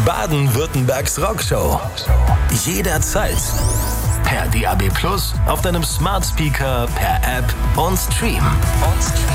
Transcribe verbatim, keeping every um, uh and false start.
Baden-Württembergs Rockshow. Jederzeit. Per D A B Plus, auf deinem Smart Speaker, per App und Stream. Und Stream.